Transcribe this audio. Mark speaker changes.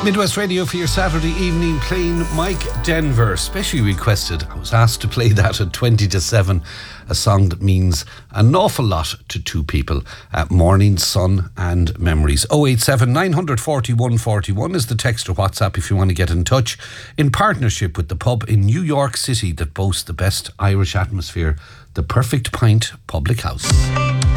Speaker 1: Midwest Radio for your Saturday evening, playing Mike Denver, specially requested. I was asked to play that at 20 to 7, a song that means an awful lot to two people. Morning Sun and Memories. 087 940 141 is the text or WhatsApp if you want to get in touch. In partnership with the pub in New York City that boasts the best Irish atmosphere, the Perfect Pint Public House.